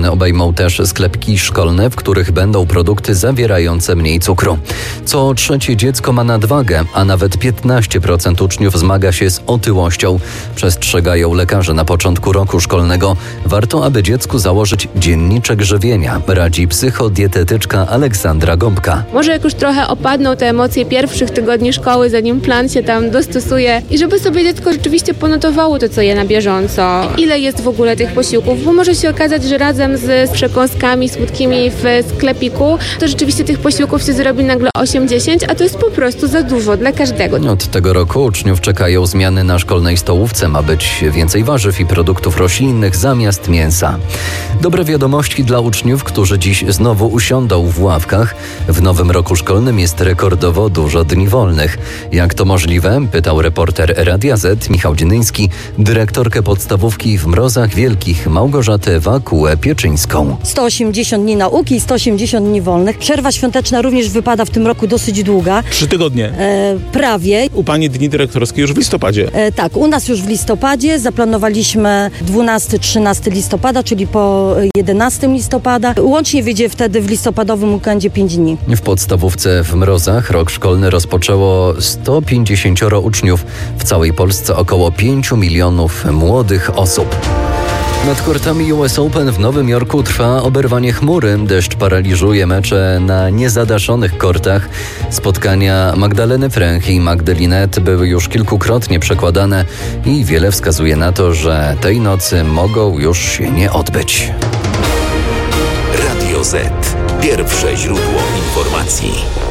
Zmiany obejmą też sklepiki szkolne, w których będą produkty zawierające mniej cukru. Co trzecie dziecko ma nadwagę, a nawet 15% uczniów zmaga się z otyłością. Przestrzegają lekarze na początku roku szkolnego. Warto, aby dziecku założyć dzienniczek żywienia, radzi psychodietetyczka Aleksandra Gąbka. Może jak już trochę opadną te emocje pierwszych tygodni szkoły, zanim plan się tam dostosuje i żeby sobie dziecko rzeczywiście ponotowało to, co je na bieżąco. Ile jest w ogóle tych posiłków, bo może się okazać, że razem z przekąskami słodkimi w sklepiku, to rzeczywiście tych posiłków się zrobi nagle 8-10, a to jest po prostu za dużo dla każdego. Od tego roku uczniów czekają zmiany na szkolnej stołówce. Ma być więcej warzyw i produktów roślinnych zamiast mięsa. Dobre wiadomości dla uczniów, którzy dziś znowu usiądą w ławkach. W nowym roku szkolnym jest rekordowo dużo dni wolnych. Jak to możliwe? Pytał reporter Radia Z Michał Dziennyński, dyrektorkę podstawówki w Mrozach Wielkich Małgorzatę Wakułę-Pieczyńską. 180 dni nauki i 180 dni wolnych. Przerwa świąteczna również wypada w tym roku dosyć długa. 3 tygodnie. Prawie. U pani dni dyrektorskie już w listopadzie. Tak, u nas już w listopadzie. Zaplanowaliśmy 12-13 listopada, czyli po 11 listopada. Łącznie wyjdzie wtedy w listopadowym weekendzie 5 dni. W podstawówce w Mrozach rok szkolny rozpoczęło 150 uczniów. W całej Polsce około 5 milionów młodych osób. Nad kortami US Open w Nowym Jorku trwa oberwanie chmury. Deszcz paraliżuje mecze na niezadaszonych kortach. Spotkania Magdaleny Fręch i Magdy Linette były już kilkukrotnie przekładane i wiele wskazuje na to, że tej nocy mogą już się nie odbyć. Radio Z. Pierwsze źródło informacji.